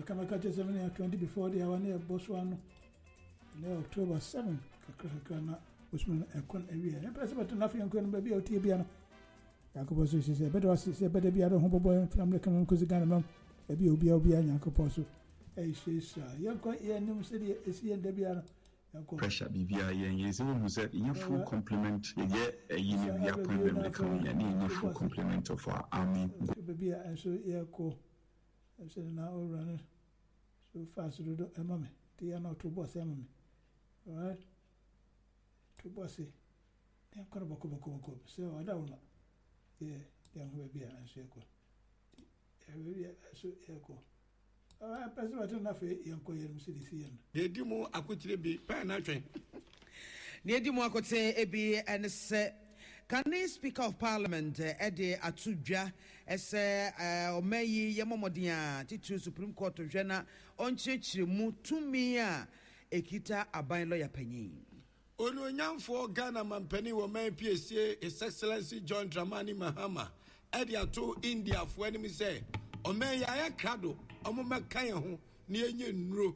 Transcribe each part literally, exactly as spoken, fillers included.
we come back to seven twenty before the hour near Botswana. No October seventh, Kakana Usman Ekon area. And President nothing can be a Tibiano. Yakoposu said, better say better be a humble boy from the Canon Kuziganam, a B O B O B and Yakoposu. A says, Yanko, Yan City is here in Debiano. Pressure B B I and yes, who said in full complement, yet a year we are appointment coming and in full complement of our army. Baby, and so Yako. I said, now run so fast to do a mommy. They are not two boss, a mommy. All right? Two bossy. They are Koroboko. So I don't know. Yeah, they are baby and so Yako. Baby, so Yako. All right, President, enough Yanko Yam City. They do more, I could be Panatran. Near Dimocote, Ebi, and say. Can the Speaker of Parliament, Eddie Atuja, as a Omeyi Yamomodia, Titu Supreme Court of Jena, on Church Mutumia, Ekita Abain Lawyer Penny. Ono Yam for Ghana Man Penny, or May P S A, His Excellency John Dramani Mahama, Eddie Atu India for enemy say, Omeya Crado, Omoma Kayahu, near Nro.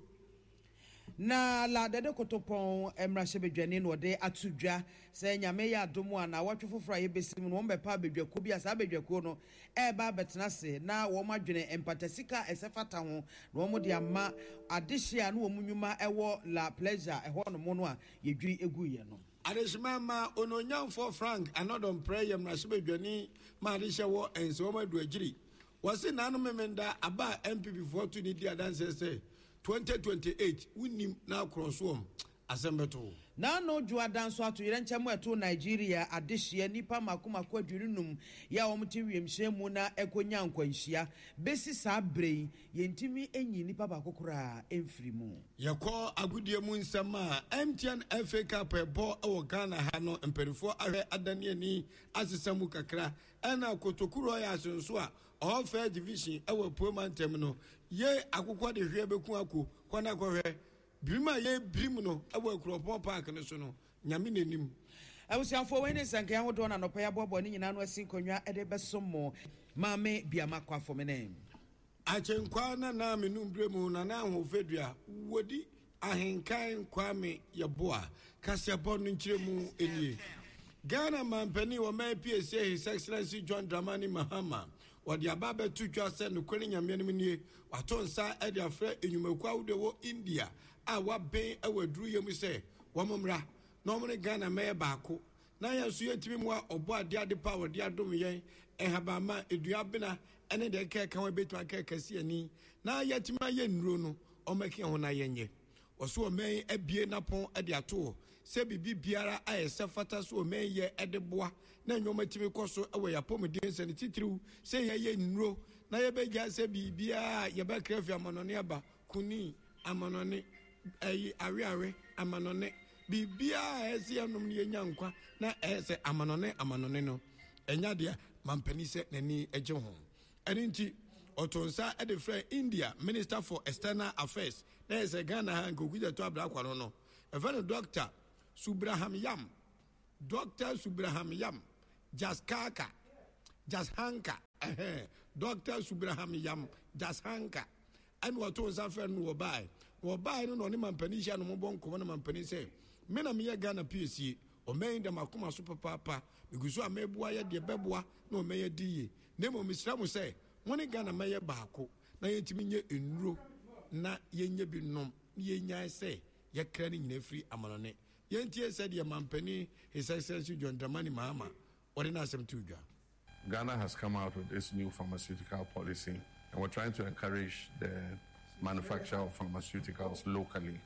Na la dede kotopon emra shebedwane no de atudwa se nyame ya adomu ana watwofo fra ye besim no mbe pa bedwako bi asa bedwako no e ba betena se na wo madwene empatasika esefata ho no mo de ama adehia no wo munwuma ewo la pleasure eho no mo no a yedwiri eguye no adeshima ma ononyamfo Frank anodon prayer emra shebedwane ma adehia wo enso ma du agiri wose nanu memenda aba M P before to need adanse say twenty twenty-eight winning now cross home asembeto na no jua danso ato yerenchemu eto Nigeria adehye nipa makoma kwa dwirinum ya omti wiemhyemu na ekonya nkwanhia besi saa brei yentimi enyi nipa bakokora emfirimu yekọ agudie mu nsema M T N F A Cup ebo ewo Ghana ha no emperifo ahwe adane ani asesemu kakra ena kotokuro ya asenso a all fair division ewo promantem no ye akokọ de hwe beku ako kwana kohwe Brima ye brim no ewo Akropon Park no so no nyame nanim awusiafo we ne sanke ahodo na nopa ya bobo ni nyina no asinkonwa ede besomo maame biama kwa fomene achenkwa na na menum bremu na na ho fedua wodi ahenkan kwame yeboa kasebo no nkyeremu enie Ghana mampani wo mai P S A His Excellency John Dramani Mahama wadi ababe tutwa se no kwani nyame no nie watonsa ede afra enyumaku awde wo India a waben awaduru yemu se womomra na omre Ghana meye baako na yeso yetimi mu a obo ade ade pa wode adom yen ehaba ma eduabena ene de keka wa betu akeka si ani na yetima ye nnuro no omeke ho na yenye oso omen abie napon ade ato se bibi biara ayese fata so omen ye ede boa na nyoma timi koso ewe ya pomden se ne titiriu se ye ye nnuro na ye begya se bibia ye be krafi amanone aba kuni amanone ayi awe awe amanone bibia ese enum ne nyankwa na ese amanone amanone no enya de mampani se nani eje ho enti otonsa e de frɛ India Minister for External Affairs na ese Ghana ha nkokuja to abra kwano no e fa no Doctor Subraham Yam Doctor Subraham Yam Jaskaka Jashanka eh Doctor Subraham Yam Jashanka and what was after no buy or buy no no mampani sha no mbon ko no mampani se me na me Ghana P S A o me nda makoma super papa biguso amebua ye de beboa na o me ye die na mo misra mo se woni Ghana me ye baako na yentimi nye enuro na yenye bi nom ye nya se ye kra ni nyina free amanone yentie se de mampani His Excellency John Dramani Mahama ori na asem tudwa. Ghana has come out with this new pharmaceutical policy, and we're trying to encourage the manufacture of pharmaceuticals locally.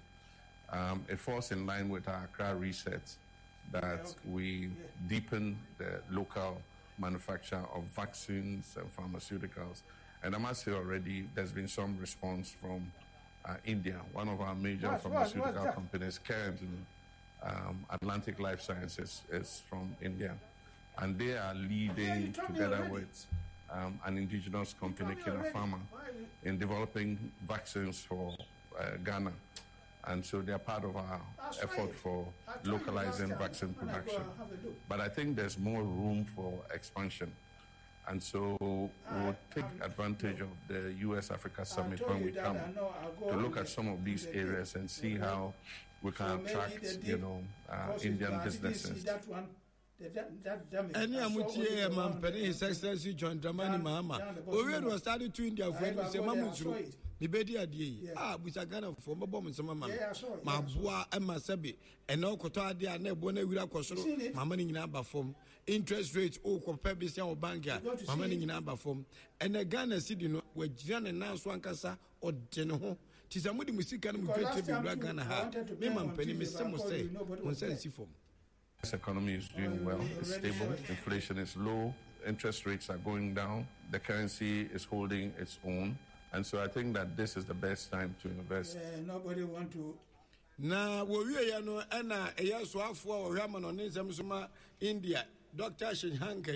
Um, it falls in line with our Accra reset that we deepen the local manufacture of vaccines and pharmaceuticals. And I must say already, there's been some response from uh, India, one of our major what's, pharmaceutical what's, what's companies currently, um, Atlantic Life Sciences, is from India. And they are leading together with um, an indigenous company, Kina Pharma, in developing vaccines for uh, Ghana. And so they are part of our effort for localizing vaccine production. But I think there's more room for expansion. And so we'll take advantage of the U S Africa Summit when we come to look at some of these areas and see how we can attract, you know, uh, Indian businesses. Any amutie mampeni His Excellency John Dramani Mahama. Owe was started to India for any say mamutu. The bedi adie. Ah, busagana for mabom sama mama. Ma boa e ma sebe. And no koto ade na ebo na wira kosoro. Mama ni nyina ba fom. Interest rate o compare be say o banka. Mama ni nyina ba fom. And the Ghana cedi no we gira ne nan so ankasa o de ne ho. Ti sa mudi musika no mfete be bra Ghana ha. Me mampeni me se mo say on sense fom. This economy is doing well, it's stable, inflation is low, interest rates are going down, the currency is holding its own, and so I think that this is the best time to invest. Uh, nobody want to. Na wowie ya no na eya so afo o hwama no ne nsem so ma India Doctor Shinhanka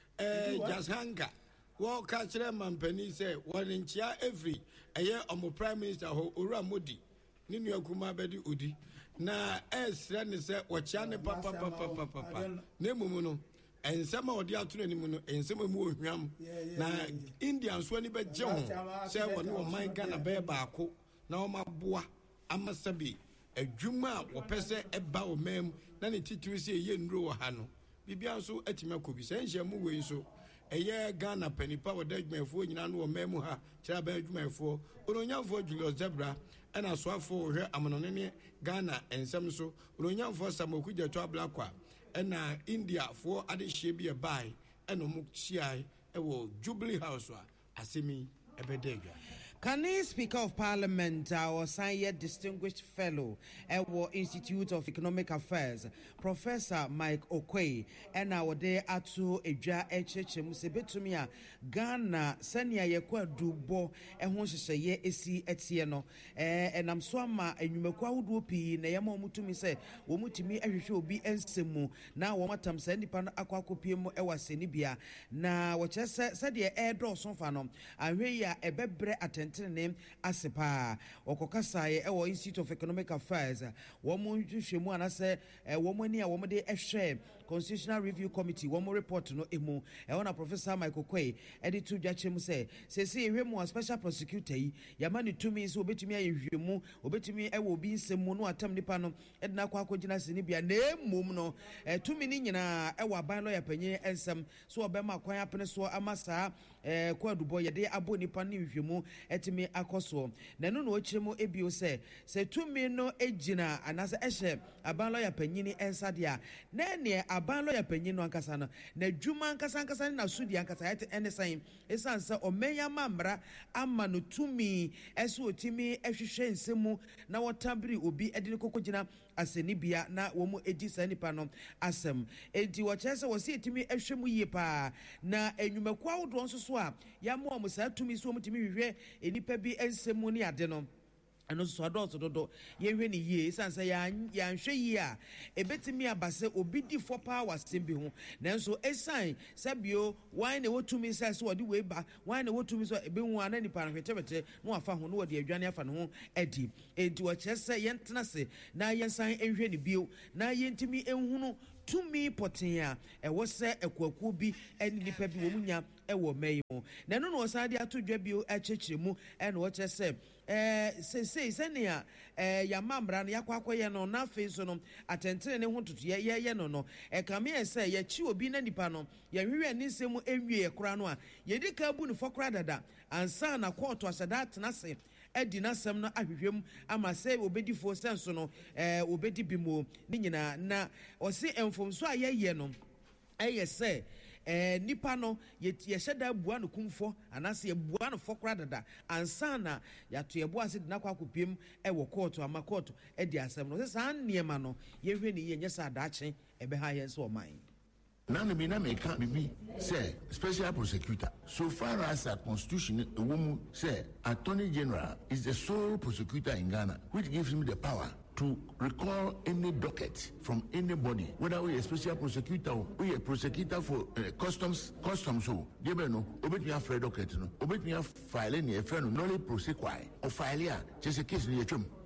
eh Jas Hanka wo ka kire mampani se woni nchia every eye omo prime minister ho Owura Modi ni nua kuma bedi odi na esre ne se wochia ne papa papa papa na mumu no ensem a odi ato nanim no ensem mu ohwam na Indian so ani be je ho se woni o man Ghana be baako na o maboa amasabi adwuma wo pese eba o mem na ne titiri se ye ndro wo ha no bibia nso atima kobi se nhye mu wei so eye Ghana panipa wo da adwumafo nyina no wo mem ha kira ba adwumafo ononyafo Julius Zebra ena soafo hwe amonone ne Ghana ensem so ononyafo Samoku Jeto Ablakwa ena India fo ade hye bi e bai ena mu chiai e wo Jubilee House a asemi ebedegwa. Kani Speaker of Parliament, our senior distinguished fellow at the Institute of Economic Affairs, Professor Mike Okoye, and our day atu eja echeche musebetumia Ghana senia yekwa dubo ehun hyehyeye esi etie no eh enam so ama enwumekwa hudu pi na yema omutumi se wo mutumi ahwehwe obi ensemu na wo matam sa nipa akwa kopiem ewase bia na wo kyese se de e do so fa no ahwe ya ebebre atent name asepa okokasa ye ewo Institute of Economic Affairs wo mu hwehwemu anase wo mu ani a wo mu de ehwe Constitutional Review Committee wo mu report no emu e wona Professor Michael Kwei edi tu dwachem se se se ehwemu a special prosecutor yi yama ne tumi so obetumi ayehwemu obetumi ewo obi nsemu no atam nipa no edna kwa akogina se ne bia na emum no tumi ni nyina ewo aban lawyer panyin ensem so obema kwan apene so amasa eh kwadubo yede abo nipa ne hwehwemu etimi akoso na no no ochiremu ebio se se tumi no ejina anase ehye aban lawyer panyin ensa dia na ne aban lawyer panyin no ankasa no na dwuma ankasa ankasa na sudi ankasa yete enesan esanse omenya mamra ama no tumi eso otimi ehwehwe nsemu na wotabri obi edine kokogina asenibia na womu edi sanipa no asem enti wo kyese wo se etimi ehwemu yie pa na enwumakwa wodo nso so a ya mo mo sa tumi so mutimi hwehwe enipa bi ensemu ni ade no ano so adults dodo ye hwe ni yie sansa ya ya nhwe yie a ebetimi abase obi di for power sembi ho nanso esan sabio wan na wotumi sai so odi we ba wan na wotumi so ebe hu ana nipa no hwetebete no afa ho no wode adwane afa no ho edi enti wo kyese yentena se na yensan enhwe ni bio na yentimi enhunu tumi potia ewo se ekwaku bi eni nipa bi wo munya ewo meyi mo na no no osade atodwa bio achechiremu ena wo kyese eh se se senia eh ya mamra na yakwa akoye no na fe so no atentere ne ho tutu ye ye no no e kame ye se ye chi obi na nipa no ye hwewe ni nsemu enwie ekora no a ye di ka bu ni fokora dada ansa na court asada atena se edi na sem no ahwehwem ama se obedi fo senso no eh obedi bimo ni nyina na o se emfomso a ye ye no eye se eh nipa no ye ye hyeda bua no kumfo anase ye bua no fokora dada ansa na ya to ye bua se dina kwa kopiem e wo court ama court e di asem no se san niema no ye hwe ni ye nyesa adaache ebe ha ye so oman. Now, the Biname can't be say special prosecutor. So far as a constitution, a woman say Attorney General is the sole prosecutor in Ghana, which gives him the power to recall any docket from anybody, whether we a special prosecutor or we a prosecutor for uh, customs, customs. So, you know, obey me a fair docket, no, obey me a file any a friend, no prosecute or file ya, just a case in your chum.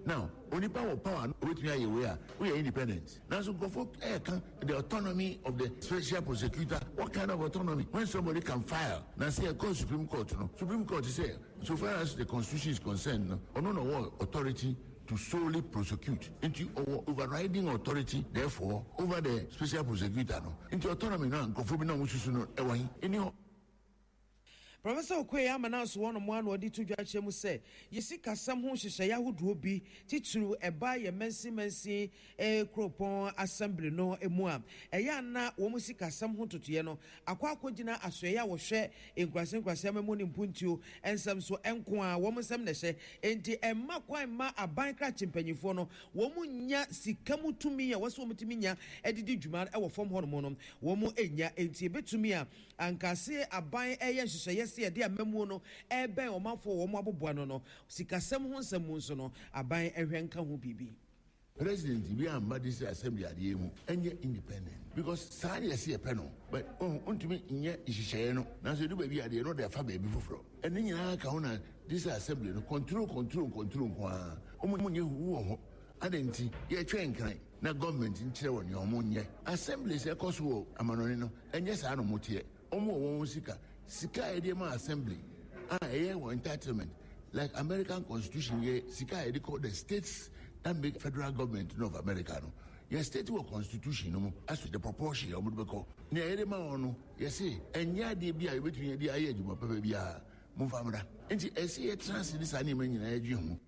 Now, only power power with me we are we are independent. Now so go for eh, can the autonomy of the special prosecutor. What kind of autonomy? When somebody can file, now say I call Supreme Court, no? Supreme Court say so far as the Constitution is concerned, no, or no no what authority to solely prosecute into overriding authority, therefore, over the special prosecutor, no, into autonomy, no, conforming no, which is no, anyhow. Professor Okwe amanaso one on one odi to dwache mu se yesi kasam ho hyehyɛ yahodo bi tituru eba ye mensi mensi e kropon assembly no emu am eya na wo mu sika kasam ho totoye no akwa akogina asoya wo hwɛ enkwase enkwase amamu ne mpuntio ensam so enko a wo mu sam na hye enti emma kwan ma aban kra chimpanyifo no wo mu nya sika mutumi a wo so mutumi nya edidi dwuma e wo fom ho no no wo mu enya enti betumi a ankase aban eye hyehyɛ se de amamu no ebe omafo wo mo aboboa no no sikasem ho nsem nso no aban ehwenka ho bibi. President we are this assembly ade mu enye independent because sari yesi e pe no but oh untumi nye ihyehyɛ no na so do baby ade no de fa baby foforo ene nyina ka ho na this assembly no control control control kwa omo nye hu ho adenti ye twenkan na government nkyere woni omo nye assembly se koso amanoni no enye sa no motie omo wo sika sika edema assembly ah eh one entitlement like American Constitution ye sika edi called the states that make federal government of America no your state or constitution no as to the proportion of the na edema ono ye say enya de bia betun de aye adwuma papa bia mo famra enti ese ye trans this animal nyina adwe ho.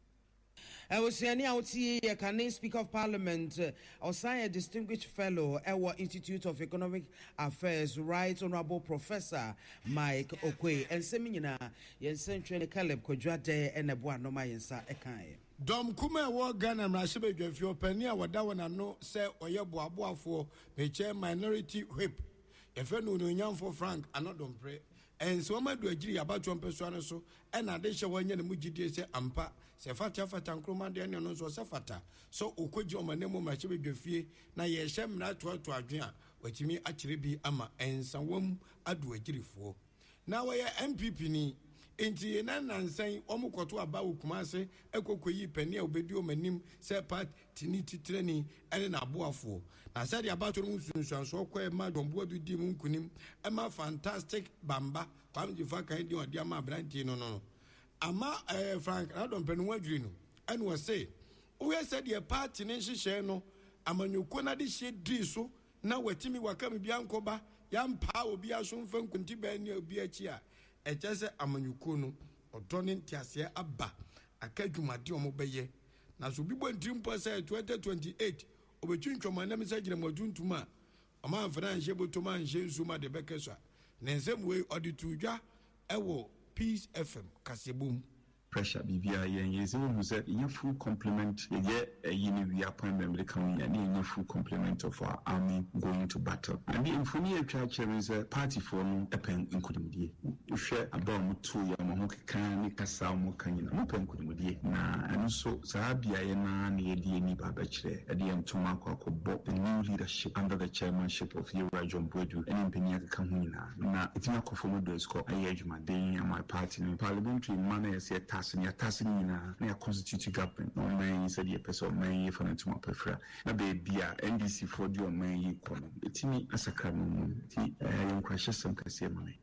I was saying, I would see a Canadian Speaker of Parliament, or sign a distinguished fellow at our Institute of Economic Affairs, Right Honorable Professor Mike Okwe, and Semina, Yen Central Caleb Kojade, and a Boa Noma Yensa Ekai. Dom Kuma war Ghana Rashibe if your penny or Dawana no say or your boa for the chair minority whip. If you know young for Frank, and not don't pray. And so I do agree about one person so, and I did show one year the Mujidi say Ampa, Sefata Fatan Kroma, and no so Safata. So Ukojo, my name of my chibi Gefi, na ye shem not to to Adrian, which me actually be Ama, and some woman I do agree for. Now I am M P P ni. Enti enan nan san omo kwoto aba okumase ekokoyi pani obedi omanim se part tiniti training ene na aboafo na said about no sunsuanso kwa ma dombo du di mu nkunim e ma fantastic bamba kwam jifa kan di odi ama branti no no ama eh Frank na dom penu wadwiri no ene wo say we said the party ne hihye no amanyoko na de hye dri so na watimi wakam bia nkoba ya mpa obi aso mfa nkunti ba ni obi achi a ejese amanyuko no odone ntiase aba akadwumade omo beye na so bi bontimpo say twenty twenty-eight obetwintwoma na mesagire moduntum a oma amfana nje botoma nje nsuma de bekeswa na nsem we oditudwa ewo Peace F M kasebum pressure bibia yen yesi wo say in full complement ye a yini we appointment the coming and in full complement of our army going to battle and the infoni atwa chere is a party for no epen nkudimdie hwe aba mu to ya mo ho kan ni kasa mo kan na mo pen nkudimdie na eno so saabia ye na na ye die ni baba chere e de ntoma akwakobo the new leadership under the chairmanship of Yura John Bodu and impenia ka ho nyina na itina kofomo do score aye adwuma den my party in parliamentary manner say senior tasking na na constitute government no man said the person man for na tuma prefera na baby a N D C for the man yi kono etimi asakra no ti eh kwahye sem kase mane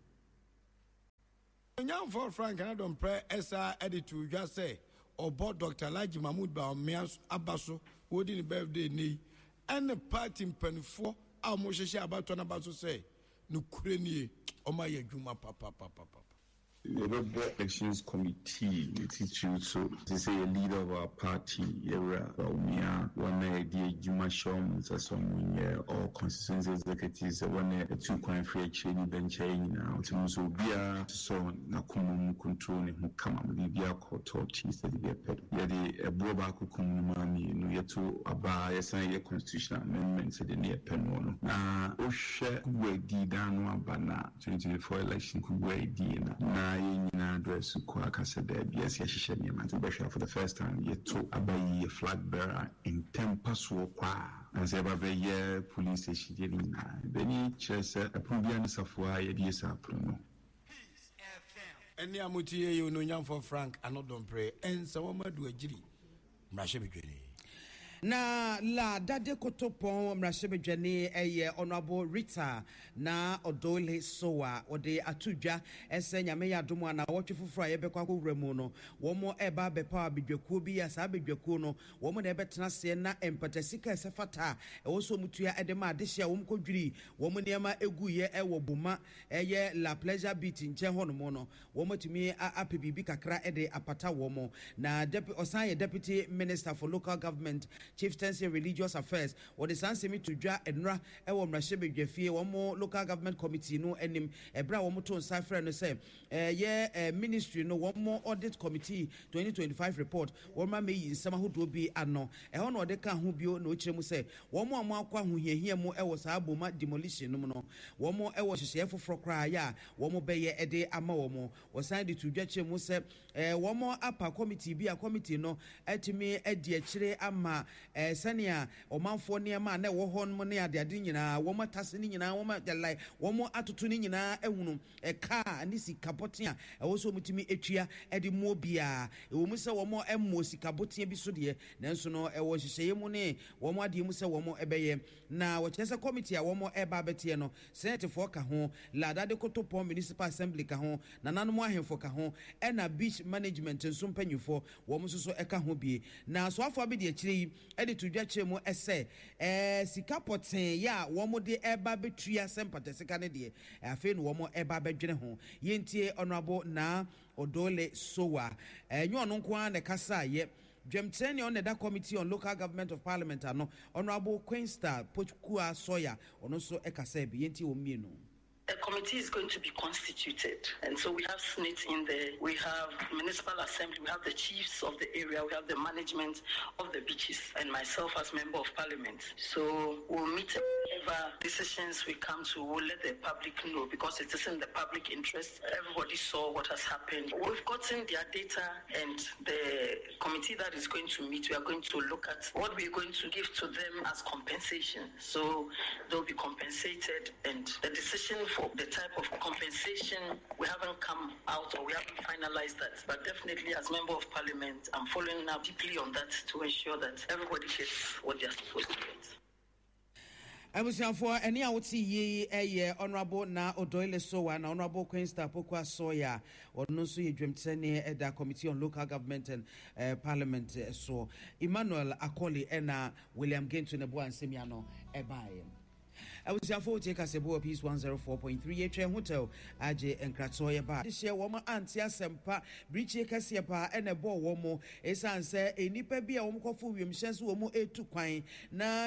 nyam for Frank and don't pray esa editor just say obo Doctor Laji Mahmoud ba omias abaso wodi ni birthday ni and the party mpanfo a mo hyehyɛ abato na baso say no kure nie o ma ye dwuma papa papa papa. The elections committee, it is so to say a leader of our party, Yera Baumia, one idea Juma Shom, Sasson, or constituency executives, one two coin free chain bench now, to so be a so Nakumu control who come up with the court or cheese that they pet. Yet a Bobaku Kumani, no yet to abide a sign constitutional amendments at the near Penwono. Now, Osha, where Didano Bana, twenty twenty-four election could weigh Dina. In address kwa kasede yes yahihye nyama to behwa for the first time yeto abayi flag bearer in tempaso kwa anse ba be police station je na beni chese apubia ne safoa ye die sa prono eni amuti ye no nyam for Frank anodon pray ensa wo madu agiri Mrashebedweni. Na la dade kotopon mrashebedwane eye honorable Rita na Odole Sowa ode atudwa ese nyame ya domo na wotwe foforo ye bekwa kowremu no womo eba bepa bedwakuo bi ya sa bedwakuo no womo na ebetena se na empatasika esefata e woso mutua edema adehia wom kodwiri womo niema eguye ewo boma eye la pleasure beat nche hono no womo tumi apebibi kakra ede apata womo na osan ye deputy minister for local government chieftaincy religious affairs or the sansemi to dwa enra e wo mrashebedwafie wo local government committee no enim ebra wo to nsa frɛ no sɛ eh ye ministry no wo audit committee twenty twenty-five report wo ma me yi nsɛm ahodo bi ano e ho no de ka ho bio na o kyerɛ mu sɛ wo mo amo akwa ho hiahia mu e wo saa boma demolition no no wo mo e wo hyehyɛ foforo kra ya wo mo bɛyɛ ede ama wo mo wo san de to dwa kyerɛ mu sɛ eh wo mo apa committee bi a committee no atumi adi akyire ama eh sania omanfo niema na wo hon mo ne ade ade nyina wo matase ni nyina wo ma like wo mo atoto ni nyina ehunu e ka ani sikabote a e wo so mutimi etua e de mo bia e wo mu se wo mo emmo sikabote bi so de nanso no e wo hyehyeye mu ne wo mo ade mu se wo mo ebeye na wo kyese committee a wo mo eba bete no senate for ka ho lada de kotopon municipal assembly ka ho na nanom ahemfo ka ho e na beach management nso mpanyufo wo mo so so e ka ho bie na so afọ bi de akire edi tudwa kire mu ese eh sika poten ya wo mo de eba betua sempata sika ne de afi no wo mo eba bedwene ho yentie honorable na Odole Sowa enyo ono nko an ne kasa ye Dwemtene on the committee on local government of parliament ano honorable Queensta Pochukua Soya ono so ekasa bi yentie wo mienu. A committee is going to be constituted, and so we have S N I T in there, we have municipal assembly, we have the chiefs of the area, we have the management of the beaches, and myself as member of parliament. So we'll meet whatever decisions we come to, we'll let the public know because it is in the public interest. Everybody saw what has happened. We've gotten their data, and the committee that is going to meet, we are going to look at what we're going to give to them as compensation. So they'll be compensated, and the decision for the type of compensation, we haven't come out or we haven't finalized that. But definitely as member of parliament, I'm following up deeply on that to ensure that everybody gets what they're supposed to get. I was here for any out ye a honorable na Odole Sowa na honorable Queensta Pochukua Soya or no so ye Dwemtene at the committee on local government and uh, parliament uh, so Emmanuel Akoli and William Gento Nebo and Semiano Ebaye. I was here for take us a boy piece one oh four point three H M Hotel, Aje and Kratsoya Bar. This year, woman Antia Sempa, Bridge Cassiapa, and a boy womo, a son say, a nipper be a woman for William Shens womo a two quine. Now,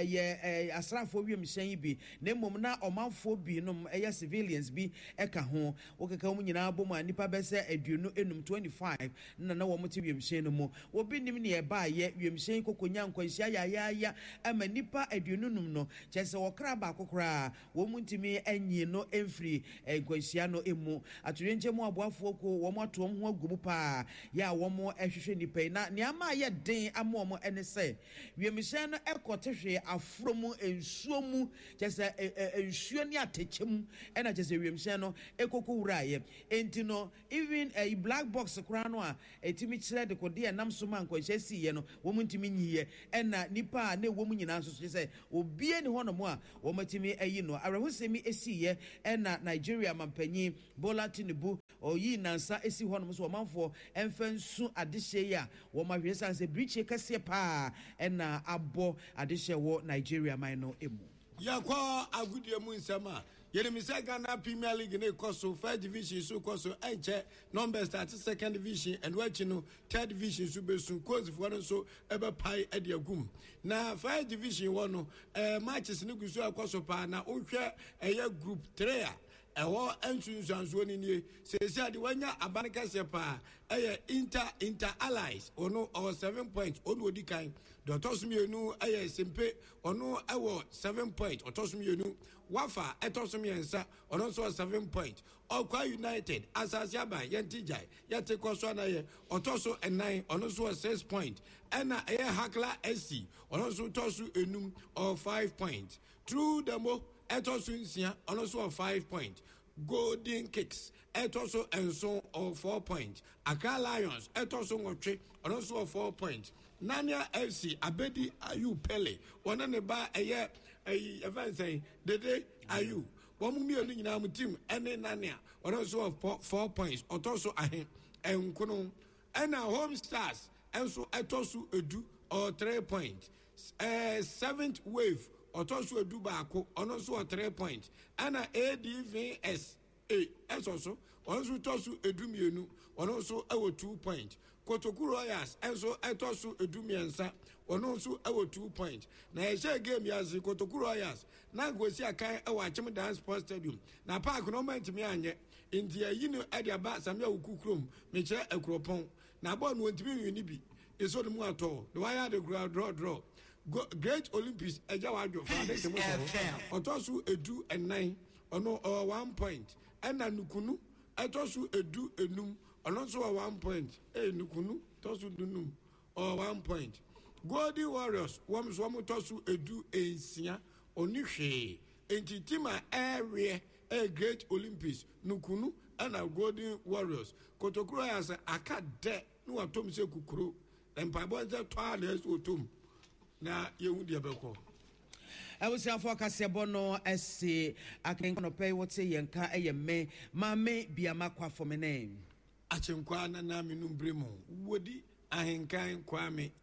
a asran for William Shenby, name na or mount for be no a civilians be a cajon, okay, come in our boma, nipper bessa, a duno enum twenty-five, no one William Shenmo, will be nearby yet, William Shen Coconyan, Quasia, ya, ya, and a nipper a dunum no, just a crab. Bakokra womun timi enyi no emfri enkwahia no emu aturenje mu aboafo ko wo mo to ho agumu pa ya wo mo ehwehwe nipa na niama ye den amo mo ene se wiemhye no ekotehwe afro mu ensuo mu kyese ensuo ni atechem ena kyese wiemhye no ekoko wuraye enti no even a black box kra no a etimi kire de kode enam so man kwahia siye no wo mun timi nyiye ena nipa na wo mu nyina so kyese obie ni hono mo a matimi ayi no arahusemi esiye ena Nigeria mampanyi Bola Tinubu oyi nansa esi hono so manfo emfansu adehye ya wo mahwe sanse briche kase pa ena abo adehye wo Nigeria man no emu yakwa agudie mu nsama Yeremisa Ghana Premier League ne koso first division so koso enche number start second division and watch no third division so besun course for so ebe pai ade agum na first division one no eh matches ne gusu akoso pa na ohwe eye group three a ewo ensunsanso ni nie sesi ade wanya abanika se pa eye inter inter allies ono or seven points ono odi kan dotosmienu eye simpe ono ewo seven points otosmienu Wafa etosumiensa ono so seven point Okwa United Asasiaba yentijai yete kwaswa na ye otoso nine ono so six point ena eye Hakla S C ono so tosu enum or five point True Demo etosu nsia ono so five point Golden Kicks etoso enso or four point Accra Lions etoso ngotwe ono so four point Nanya F C Abedi Ayu Pele one ne ba eye ayi event say Dede Ayu one mu mienu nyina mu team ene Nanya one so of four points otoso ahen enkono ena Home Stars enso etoso edu or three points uh, seventh wave otoso edu baako ono so three points ena A D V S a enso onso toso edu mienu ono so ewo two points Kotoku Royals enso etoso edumiensa ono nso ewo two points na ehye game yazi Kotoku Royals na gosi akan ewo Achim Dance Sports Stadium na park no moment me anye ndi ayi no ade aba samia ukukrom me che ekropon na ball no ntimi wini bi eso de mu ato the wire the ground draw draw Go, Great Olympics eja wadwo fa de temo so otoso edu enan ono uh, one point ena nukunu etoso edu enum Alonso a one point. Eh, Nukunu, Tosu Dunum, or one point. Golden Warriors, Wams Wamutosu Edu Ensia, Onishe, Entitima area, a Great Olympics, Nukunu, and our Golden Warriors. Kotokura as a cat de, no atom se kukuru, and Paboza Twales Utum. Na Yehudi Abeko. I was here for Casiabono S. I can pay what say Yanka a me, Mame Biamakwa for my name. Achenkwa na na minumbremo wodi ahenkan kwame